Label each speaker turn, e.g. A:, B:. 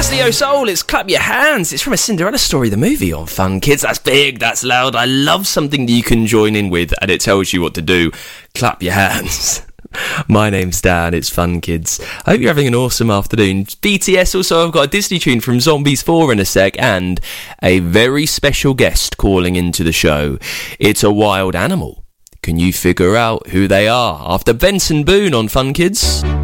A: That's Neo Soul, it's Clap Your Hands. It's from A Cinderella Story, the movie, on Fun Kids. That's big, that's loud. I love something that you can join in with and it tells you what to do. Clap your hands. My name's Dan, it's Fun Kids. I hope you're having an awesome afternoon. BTS also, I've got a Disney tune from Zombies 4 in a sec, and a very special guest calling into the show. It's a wild animal. Can you figure out who they are? After Benson Boone on Fun Kids.